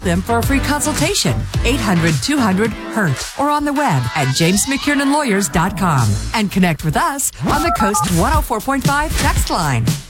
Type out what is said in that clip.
them for a free consultation. 800-200-HURT or on the web at jamesmckernanlawyers.com. And connect with us on the Coast 104.5 text line.